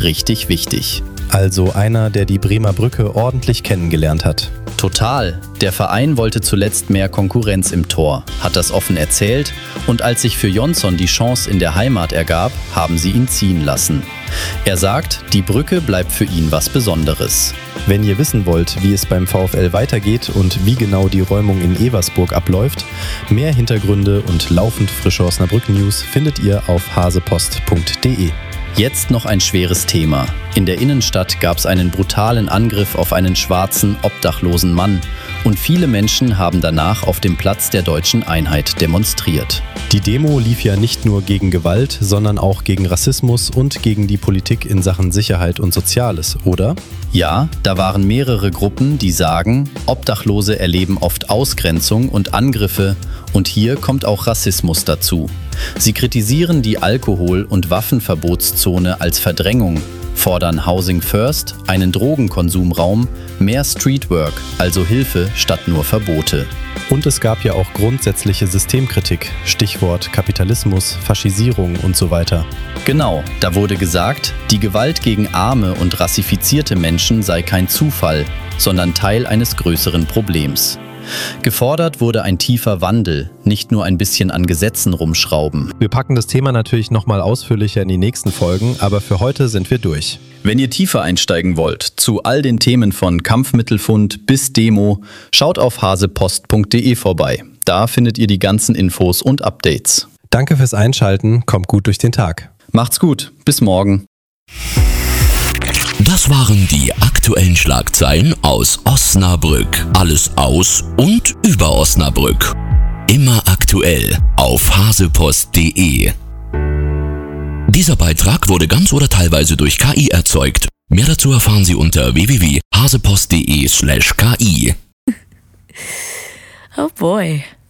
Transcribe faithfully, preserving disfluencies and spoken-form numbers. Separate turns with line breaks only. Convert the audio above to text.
richtig wichtig.
Also einer, der die Bremer Brücke ordentlich kennengelernt hat.
Total. Der Verein wollte zuletzt mehr Konkurrenz im Tor, hat das offen erzählt und als sich für Jonsson die Chance in der Heimat ergab, haben sie ihn ziehen lassen. Er sagt, die Brücke bleibt für ihn was Besonderes.
Wenn ihr wissen wollt, wie es beim VfL weitergeht und wie genau die Räumung in Eversburg abläuft, mehr Hintergründe und laufend frische Osnabrück-News findet ihr auf hasepost punkt de.
Jetzt noch ein schweres Thema. In der Innenstadt gab es einen brutalen Angriff auf einen schwarzen, obdachlosen Mann und viele Menschen haben danach auf dem Platz der Deutschen Einheit demonstriert.
Die Demo lief ja nicht nur gegen Gewalt, sondern auch gegen Rassismus und gegen die Politik in Sachen Sicherheit und Soziales, oder?
Ja, da waren mehrere Gruppen, die sagen, Obdachlose erleben oft Ausgrenzung und Angriffe und hier kommt auch Rassismus dazu. Sie kritisieren die Alkohol- und Waffenverbotszone als Verdrängung, fordern Housing First, einen Drogenkonsumraum, mehr Streetwork, also Hilfe statt nur Verbote.
Und es gab ja auch grundsätzliche Systemkritik, Stichwort Kapitalismus, Faschisierung und so weiter.
Genau, da wurde gesagt, die Gewalt gegen arme und rassifizierte Menschen sei kein Zufall, sondern Teil eines größeren Problems. Gefordert wurde ein tiefer Wandel, nicht nur ein bisschen an Gesetzen rumschrauben.
Wir packen das Thema natürlich nochmal ausführlicher in die nächsten Folgen, aber für heute sind wir durch.
Wenn ihr tiefer einsteigen wollt, zu all den Themen von Kampfmittelfund bis Demo, schaut auf hasepost punkt de vorbei. Da findet ihr die ganzen Infos und Updates.
Danke fürs Einschalten, kommt gut durch den Tag.
Macht's gut, bis morgen.
Das waren die aktuellen Schlagzeilen aus Osnabrück. Alles aus und über Osnabrück. Immer aktuell auf hasepost punkt de. Dieser Beitrag wurde ganz oder teilweise durch K I erzeugt. Mehr dazu erfahren Sie unter w w w punkt hasepost punkt de slash K I.
Oh boy.